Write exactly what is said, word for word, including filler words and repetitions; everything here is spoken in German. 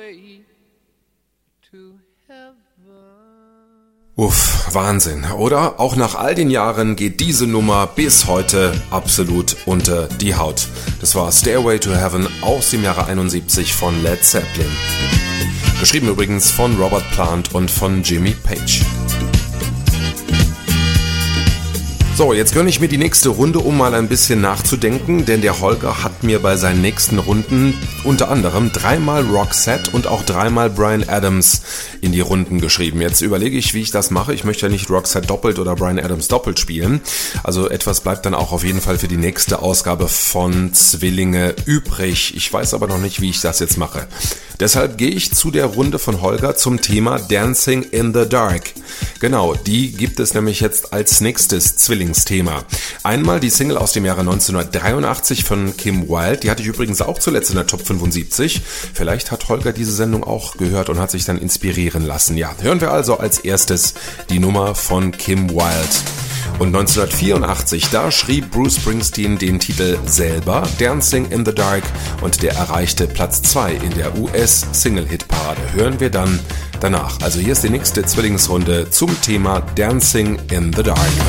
Uff, Wahnsinn, oder? Auch nach all den Jahren geht diese Nummer bis heute absolut unter die Haut. Das war Stairway to Heaven aus dem Jahre einundsiebzig von Led Zeppelin. Geschrieben übrigens von Robert Plant und von Jimmy Page. So, jetzt gönne ich mir die nächste Runde, um mal ein bisschen nachzudenken, denn der Holger hat mir bei seinen nächsten Runden unter anderem dreimal Roxette und auch dreimal Bryan Adams in die Runden geschrieben. Jetzt überlege ich, wie ich das mache. Ich möchte ja nicht Roxette doppelt oder Bryan Adams doppelt spielen. Also etwas bleibt dann auch auf jeden Fall für die nächste Ausgabe von Zwillinge übrig. Ich weiß aber noch nicht, wie ich das jetzt mache. Deshalb gehe ich zu der Runde von Holger zum Thema Dancing in the Dark. Genau, die gibt es nämlich jetzt als nächstes Zwillingsthema. Einmal die Single aus dem Jahre neunzehnhundertdreiundachtzig von Kim Wilde, die hatte ich übrigens auch zuletzt in der Top fünfundsiebzig. Vielleicht hat Holger diese Sendung auch gehört und hat sich dann inspirieren lassen. Ja, hören wir also als erstes die Nummer von Kim Wilde. Und neunzehnhundertvierundachtzig, da schrieb Bruce Springsteen den Titel selber, Dancing in the Dark, und der erreichte Platz zwei in der U S-Single-Hit-Parade. Hören wir dann danach. Also hier ist die nächste Zwillingsrunde zum Thema Dancing in the Dark.